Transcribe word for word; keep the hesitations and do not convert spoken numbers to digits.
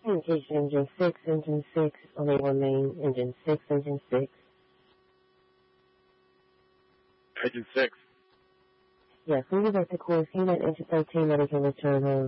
Engage engine six, engine six, only one main, engine six, engine six. Engine six. Yes, we would like to course unit engine thirteen that we can return home.